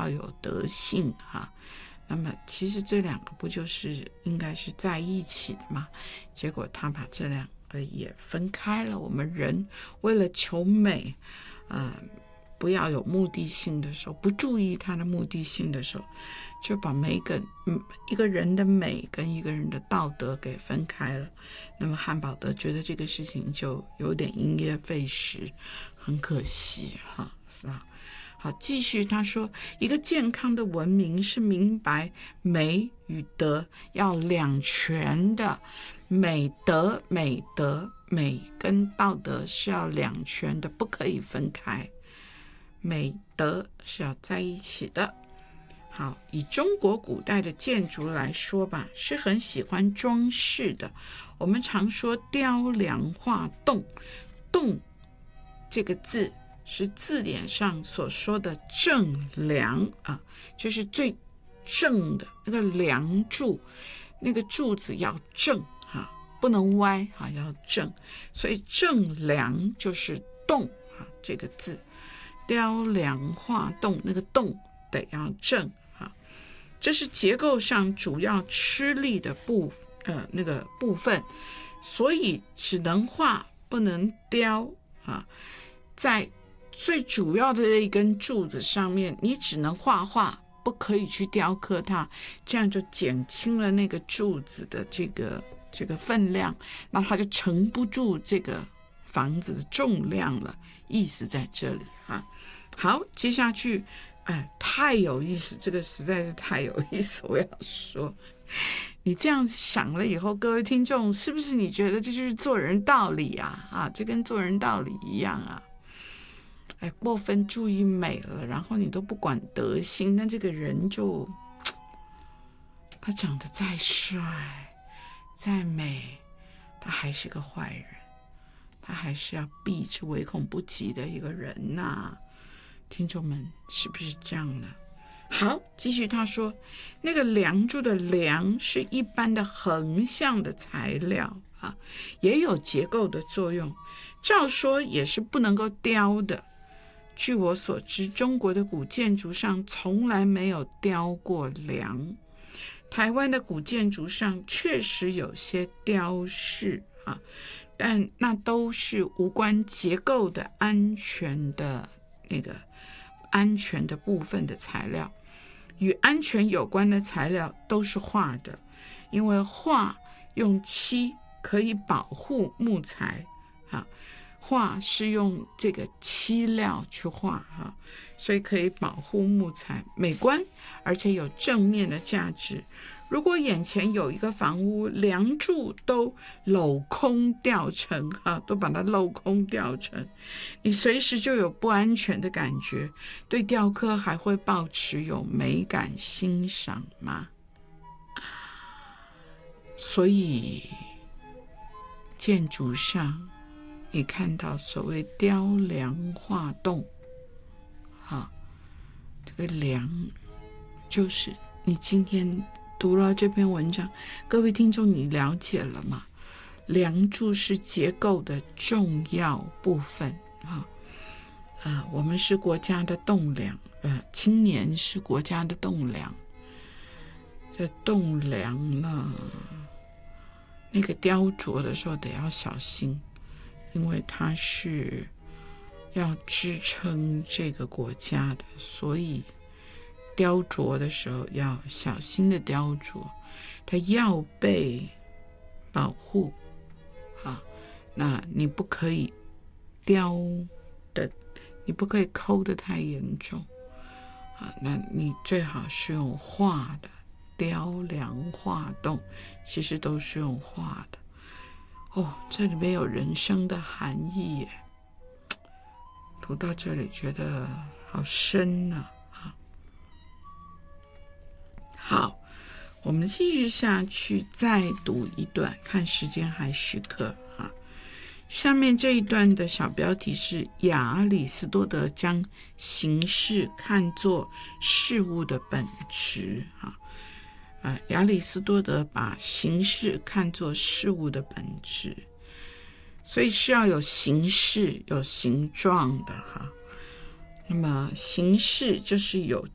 要有德性哈。那么其实这两个不就是应该是在一起的吗？结果他把这两个也分开了。我们人为了求美不要有目的性的时候，不注意它的目的性的时候，就把一个人的美跟一个人的道德给分开了。那么汉堡德觉得这个事情就有点因噎废食，很可惜哈，是吧？好，继续他说，一个健康的文明是明白美与德要两全的，美跟道德是要两全的，不可以分开，美德是要在一起的。好，以中国古代的建筑来说吧，是很喜欢装饰的。我们常说雕梁画栋，栋这个字是字典上所说的正梁就是最正的那个梁柱，那个柱子要正不能歪要正，所以正梁就是栋这个字，雕梁画栋，那个栋得要正这是结构上主要吃力的那个部分，所以只能画不能雕在最主要的这一根柱子上面，你只能画画，不可以去雕刻它，这样就减轻了那个柱子的这个分量，那它就承不住这个房子的重量了，意思在这里好，接下去太有意思，这个实在是太有意思，我要说，你这样想了以后，各位听众，是不是你觉得这就是做人道理这跟做人道理一样过分注意美了，然后你都不管德行，那这个人就他长得再帅再美，他还是个坏人，他还是要避之唯恐不及的一个人听众们是不是这样呢？好，继续他说，那个梁柱的梁是一般的横向的材料也有结构的作用，照说也是不能够雕的。据我所知，中国的古建筑上从来没有雕过梁，台湾的古建筑上确实有些雕饰但那都是无关结构的安全的部分的材料，与安全有关的材料都是画的，因为画用漆可以保护木材画是用这个漆料去画所以可以保护木材，美观而且有正面的价值。如果眼前有一个房屋，梁柱都镂空掉成都把它镂空掉成，你随时就有不安全的感觉，对雕刻还会抱持有美感欣赏吗？所以建筑上你看到所谓雕梁画栋这个梁就是你今天读了这篇文章，各位听众你了解了吗？梁柱是结构的重要部分我们是国家的栋梁青年是国家的栋梁，这栋梁呢那个雕琢的时候得要小心，因为它是要支撑这个国家的，所以雕琢的时候要小心的雕琢，它要被保护那你不可以你不可以抠得太严重那你最好是用画的，雕梁画栋其实都是用画的这里面有人生的含义耶，读到这里觉得好深好，我们继续下去再读一段，看时间还许可下面这一段的小标题是亚里士多德将形式看作事物的本质亚里士多德把形式看作事物的本质，所以是要有形式有形状的那么形式就是有